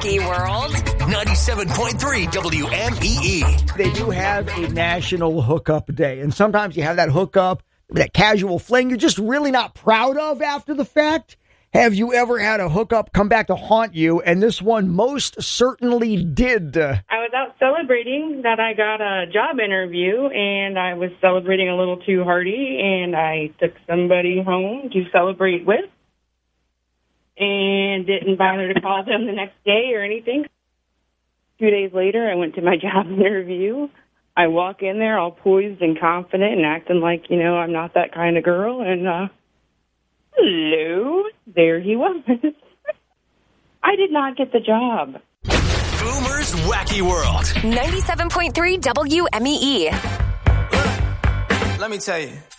Wacky World. 97.3 WMEE. They do have a national hookup day. And sometimes you have that hookup, that casual fling you're just really not proud of after the fact. Have you ever had a hookup come back to haunt you? And this one most certainly did. I was out celebrating that I got a job interview, and I was celebrating a little too hearty, and I took somebody home to celebrate with and didn't bother to call them the next day or anything. 2 days later, I went to my job interview. I walk in there all poised and confident and acting like, I'm not that kind of girl, and hello, there he was. I did not get the job. Boomer's Wacky World. 97.3 WMEE. Let me tell you.